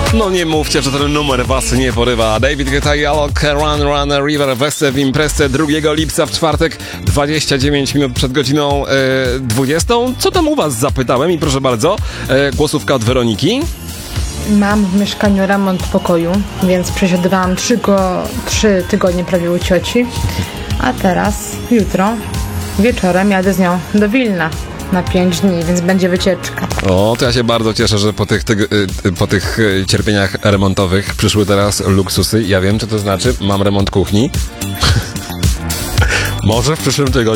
No nie mówcie, że ten numer was nie porywa. David Guetta i Alok, Run River, Wesce w imprezę 2 lipca w czwartek, 29 minut przed godziną 20. Co tam u was, zapytałem i proszę bardzo, głosówka od Weroniki. Mam w mieszkaniu remont pokoju, więc przesiadywałam 3 tygodnie prawie u cioci, a teraz, jutro, wieczorem jadę z nią do Wilna na 5 dni, więc będzie wycieczka. O, to ja się bardzo cieszę, że po tych cierpieniach remontowych przyszły teraz luksusy. Ja wiem, co to znaczy. Mam remont kuchni. Może w przyszłym tygodniu